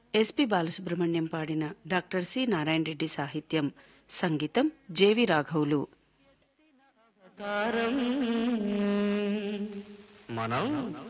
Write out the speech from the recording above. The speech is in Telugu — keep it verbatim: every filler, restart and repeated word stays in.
ఎస్పి బాలసుబ్రహ్మణ్యం పాడిన డాక్టర్ సి నారాయణ రెడ్డి సాహిత్యం, సంగీతం జేవి రాఘవులు. మనం